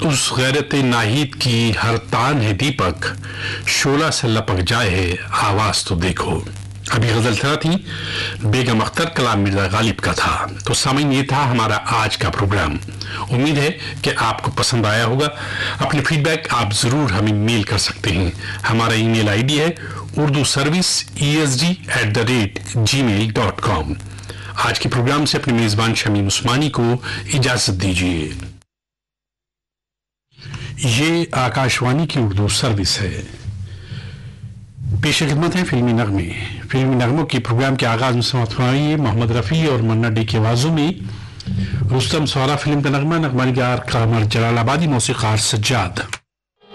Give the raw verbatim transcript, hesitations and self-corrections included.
उस गैरत नाहीद की हर तान है दीपक, शोला से लपक जाए है आवाज तो देखो। अभी गजल थरा थी बेगम अख्तर कलाम मिर्जा गालिब का था। तो सामईन, ये था हमारा आज का प्रोग्राम। उम्मीद है कि आपको पसंद आया होगा। अपने फीडबैक आप जरूर हमें मेल कर सकते हैं। हमारा ईमेल आईडी है Urdu service E S D at the rate ji mail dot com. आज के प्रोग्राम से अपने मेजबान शमीम उस्मानी को इजाजत दीजिए। ये आकाशवाणी की उर्दू सर्विस है। पेश खिदमत है फिल्मी नगमे। फिल्मी नगमों के प्रोग्राम के आगाज में समाप्त फरमाइए मोहम्मद रफ़ी और मन्ना डे की आवाज़ों में रुस्तम सौरा फिल्म का नगमा, नगमा निगार कामर जलालाबादी, मौसीक़ार सज्जाद।